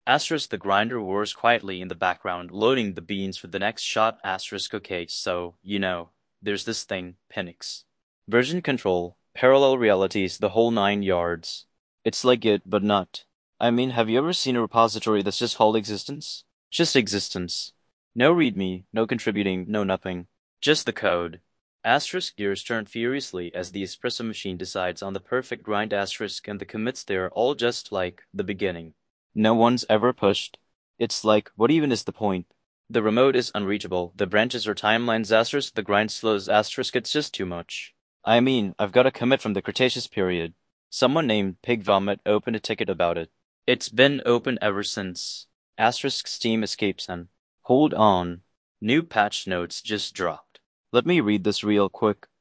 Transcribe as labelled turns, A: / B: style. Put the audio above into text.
A: Asterisk the grinder roars quietly in the background, loading the beans for the next shot. Asterisk okay, so, there's this thing, Penix. Version control, parallel realities, the whole 9 yards. It's like it, but not. I mean, have you ever seen a repository that's just called existence? Just existence. No readme, no contributing, no nothing. Just the code. Asterisk gears turn furiously as the espresso machine decides on the perfect grind asterisk and the commits there all just like the beginning. No one's ever pushed. It's like, what even is the point? The remote is unreachable, the branches are timelines asterisk, the grind slows asterisk, it's just too much. I mean, I've got a commit from the Cretaceous period. Someone named Pig Vomit opened a ticket about it. It's been open ever since. Asterisk Steam escapes him. Hold on. New patch notes just dropped. Let me read this real quick.